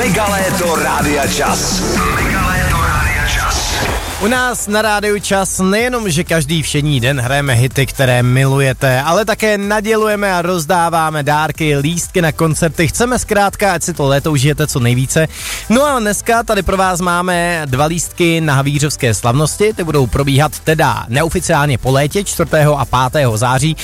Megaléto Rádia Čas. Megaléto Rádia Čas. U nás na Rádiu Čas nejenom, že každý všední den hrajeme hity, které milujete, ale také nadělujeme a rozdáváme dárky, lístky na koncerty. Chceme zkrátka, ať si to léto užijete co nejvíce. No a dneska tady pro vás máme 2 lístky na havířovské slavnosti. Ty budou probíhat teda neoficiálně po létě 4. a 5. září.